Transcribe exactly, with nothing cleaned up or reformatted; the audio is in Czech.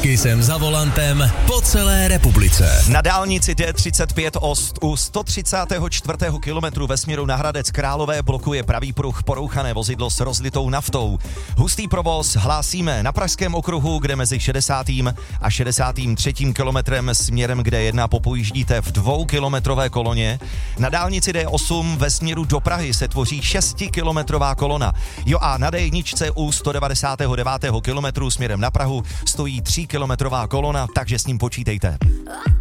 Taky jsem za volantem po celé republice. Na dálnici D třicet pět Ost u sto třicátého čtvrtého kilometru ve směru na Hradec Králové blokuje pravý pruh porouchané vozidlo s rozlitou naftou. Hustý provoz hlásíme na Pražském okruhu, kde mezi šedesátým a šedesátým třetím kilometrem směrem k D jedna popojíždíte v dvoukilometrové koloně. Na dálnici D osm ve směru do Prahy se tvoří šestikilometrová kolona. Jo a na D jedna u sto devadesátého devátého kilometru směrem na Prahu stojí tříkilometrová kolona, takže s ním počítejte.